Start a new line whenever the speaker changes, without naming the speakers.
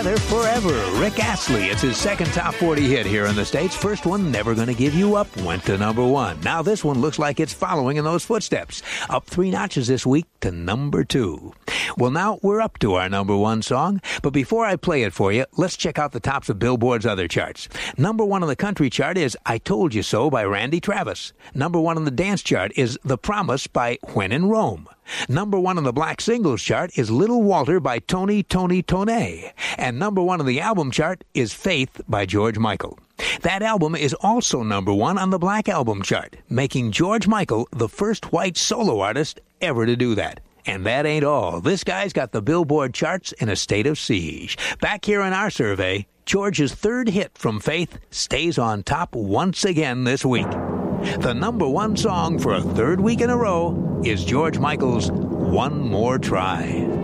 Together Forever. Rick Astley. It's his second top 40 hit here in the States. First one, Never Gonna Give You Up, went to number 1. Now this one looks like it's following in those footsteps. Up 3 notches this week to number 2. Well, now we're up to our number 1 song. But before I play it for you, let's check out the tops of Billboard's other charts. Number 1 on the country chart is I Told You So by Randy Travis. Number 1 on the dance chart is The Promise by When in Rome. Number 1 on the black singles chart is Little Walter by Tony Tone. And number 1 on the album chart is Faith by George Michael. That album is also number 1 on the black album chart, making George Michael the first white solo artist ever to do that. And that ain't all. This guy's got the Billboard charts in a state of siege. Back here in our survey, George's third hit from Faith stays on top once again this week. The number 1 song for a third week in a row is George Michael's One More Try.